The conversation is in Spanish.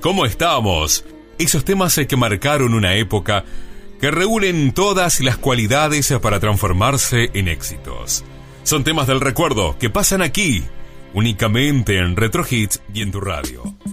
¿Cómo estamos? Esos temas que marcaron una época, que reúnen todas las cualidades para transformarse en éxitos. Son temas del recuerdo que pasan aquí, únicamente en Retro Hits y en tu radio.